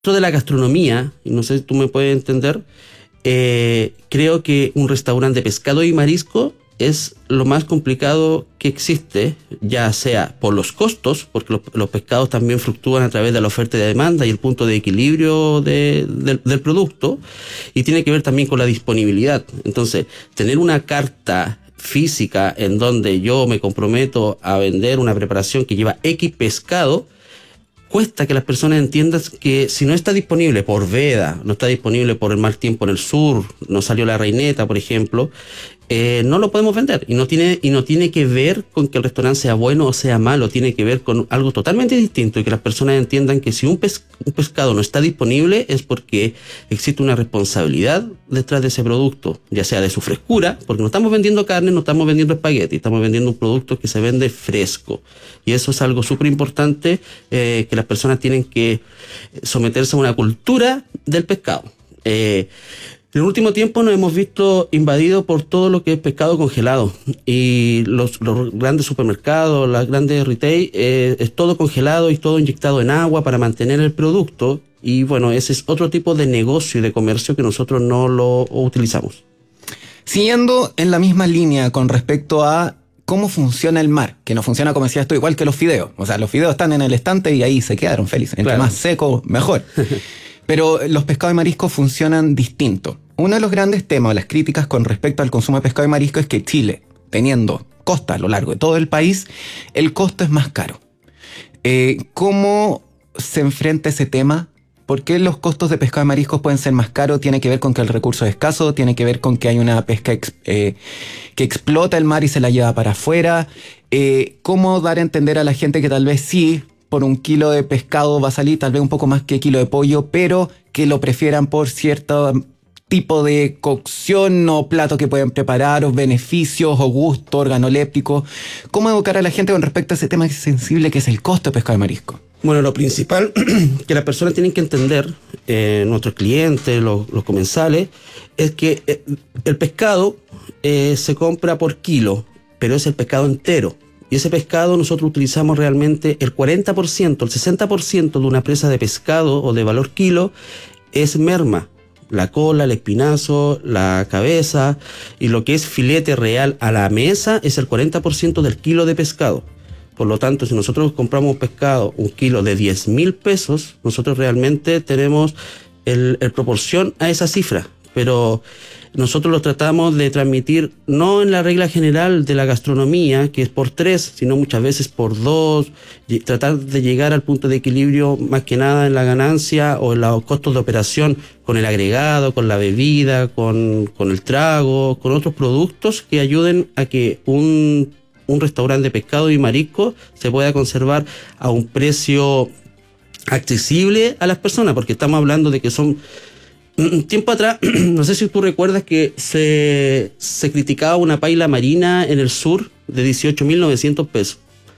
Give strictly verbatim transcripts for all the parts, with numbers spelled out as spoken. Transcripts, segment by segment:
Dentro de la gastronomía, y no sé si tú me puedes entender, eh, creo que un restaurante de pescado y marisco es lo más complicado que existe, ya sea por los costos, porque los, los pescados también fluctúan a través de la oferta y la demanda y el punto de equilibrio de, de, del producto, y tiene que ver también con la disponibilidad. Entonces, tener una carta física en donde yo me comprometo a vender una preparación que lleva X pescado, cuesta que las personas entiendan que si no está disponible por veda, no está disponible por el mal tiempo en el sur, no salió la reineta, por ejemplo, eh, no lo podemos vender. Y no tiene y no tiene que ver con que el restaurante sea bueno o sea malo, tiene que ver con algo totalmente distinto, y que las personas entiendan que si un, pes, un pescado no está disponible es porque existe una responsabilidad detrás de ese producto, ya sea de su frescura, porque no estamos vendiendo carne, no estamos vendiendo espagueti, estamos vendiendo un producto que se vende fresco. Y eso es algo súper importante, eh, que las personas tienen que someterse a una cultura del pescado. Eh, en el último tiempo nos hemos visto invadidos por todo lo que es pescado congelado, y los, los grandes supermercados, las grandes retail, eh, es todo congelado y todo inyectado en agua para mantener el producto, y bueno, ese es otro tipo de negocio y de comercio que nosotros no lo utilizamos. Siguiendo en la misma línea con respecto a cómo funciona el mar, que no funciona, como decías tú, igual que los fideos. O sea, los fideos están en el estante y ahí se quedaron felices. Entre claro. más seco, mejor. Pero los pescados y mariscos funcionan distinto. Uno de los grandes temas, las críticas con respecto al consumo de pescado y marisco, es que Chile, teniendo costa a lo largo de todo el país, el costo es más caro. Eh, ¿Cómo se enfrenta ese tema? ¿Por qué los costos de pescado y mariscos pueden ser más caros? Tiene que ver con que el recurso es escaso, tiene que ver con que hay una pesca ex, eh, que explota el mar y se la lleva para afuera. Eh, ¿Cómo dar a entender a la gente que tal vez sí, por un kilo de pescado va a salir tal vez un poco más que kilo de pollo, pero que lo prefieran por cierto tipo de cocción o plato que pueden preparar, o beneficios, o gusto organoléptico? ¿Cómo educar a la gente con respecto a ese tema sensible que es el costo de pescado y marisco? Bueno, lo principal que las personas tienen que entender, eh, nuestros clientes, los, los comensales, es que eh, el pescado eh, se compra por kilo, pero es el pescado entero. Y ese pescado nosotros utilizamos realmente el cuarenta por ciento, el sesenta por ciento de una presa de pescado o de valor kilo es merma. La cola, el espinazo, la cabeza, y lo que es filete real a la mesa es el cuarenta por ciento del kilo de pescado. Por lo tanto, si nosotros compramos pescado, un kilo de diez mil pesos, nosotros realmente tenemos el, el proporción a esa cifra. Pero nosotros lo tratamos de transmitir no en la regla general de la gastronomía, que es por tres, sino muchas veces por dos, y tratar de llegar al punto de equilibrio más que nada en la ganancia o en los costos de operación con el agregado, con la bebida, con, con el trago, con otros productos que ayuden a que un, un restaurante de pescado y marisco se pueda conservar a un precio accesible a las personas, porque estamos hablando de que son... Un tiempo atrás, no sé si tú recuerdas que se, se criticaba una paila marina en el sur de dieciocho mil novecientos pesos.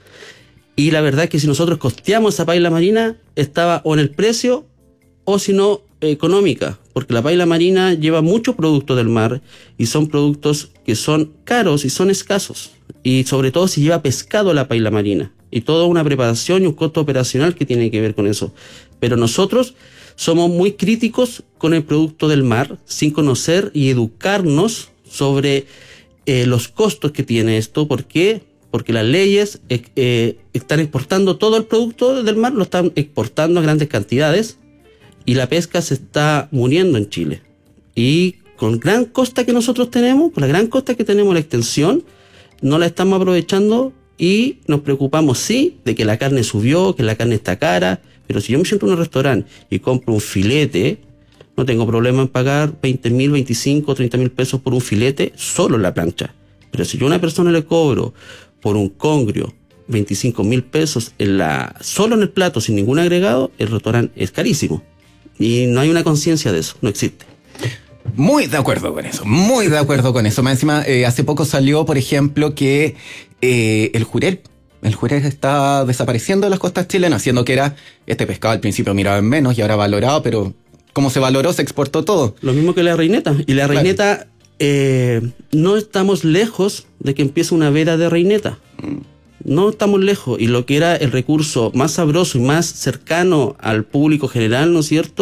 Y la verdad es que si nosotros costeamos esa paila marina, estaba o en el precio o si no, económica. Porque la paila marina lleva muchos productos del mar y son productos que son caros y son escasos. Y sobre todo si lleva pescado a la paila marina. Y toda una preparación y un costo operacional que tiene que ver con eso. Pero nosotros somos muy críticos con el producto del mar, sin conocer y educarnos sobre eh, los costos que tiene esto. ¿Por qué? Porque las leyes eh, eh, están exportando todo el producto del mar, lo están exportando a grandes cantidades, y la pesca se está muriendo en Chile. Y con gran costa que nosotros tenemos, con la gran costa que tenemos, la extensión, no la estamos aprovechando, y nos preocupamos, sí, de que la carne subió, que la carne está cara. Pero si yo me siento en un restaurante y compro un filete, no tengo problema en pagar veinte mil, veinticinco, treinta mil pesos por un filete solo en la plancha. Pero si yo a una persona le cobro por un congrio veinticinco mil pesos en la, solo en el plato, sin ningún agregado, el restaurante es carísimo. Y no hay una conciencia de eso, no existe. Muy de acuerdo con eso, muy de acuerdo con eso. Más encima, eh, hace poco salió, por ejemplo, que eh, el jurel, el jurel está desapareciendo de las costas chilenas, siendo que era este pescado al principio mirado en menos y ahora valorado, pero como se valoró, se exportó todo. Lo mismo que la reineta. Y la reineta, claro. eh, no estamos lejos de que empiece una veda de reineta. no estamos lejos. Y lo que era el recurso más sabroso y más cercano al público general, ¿no es cierto?,